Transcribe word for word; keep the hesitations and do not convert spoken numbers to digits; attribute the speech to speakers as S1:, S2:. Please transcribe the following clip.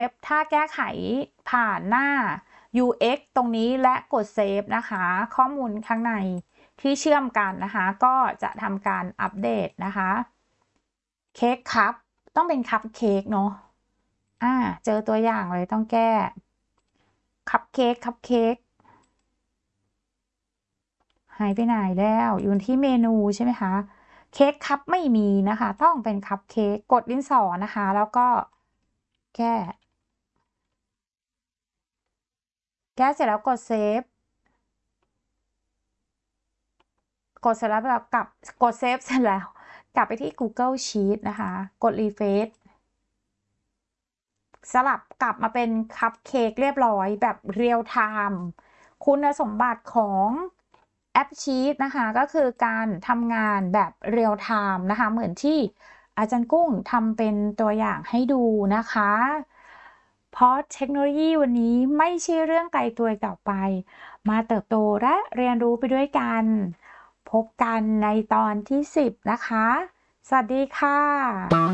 S1: ถ้าแก้ไขผ่านหน้า ยู เอ็กซ์ ตรงนี้และกดเซฟนะคะข้อมูลข้างในที่เชื่อมกันนะคะก็จะทำการอัปเดตนะคะเค้กคัพต้องเป็นคัพเค้กเนาะอ่าเจอตัวอย่างเลยต้องแก้คัพเค้กคัพเค้กหายไปไหนแล้วอยู่ที่เมนูใช่ไหมคะเค้กคัพไม่มีนะคะต้องเป็นคัพเค้กกดดินสอนะคะแล้วก็แก้แก้เสร็จแล้วกดเซฟกดเสร็จแล้วแบบกลับกดเซฟเสร็จแล้วกลับไปที่ Google Sheet นะคะกด Refresh สลับกลับมาเป็นคัพเค้กเรียบร้อยแบบเรียลไทม์คุณสมบัติของแอปชีตนะคะก็คือการทำงานแบบเรียลไทม์นะคะเหมือนที่อาจารย์กุ้งทำเป็นตัวอย่างให้ดูนะคะเพราะเทคโนโลยีวันนี้ไม่ใช่เรื่องไกลตัวต่อไปมาเติบโตและเรียนรู้ไปด้วยกันพบกันในตอนที่สิบนะคะสวัสดีค่ะ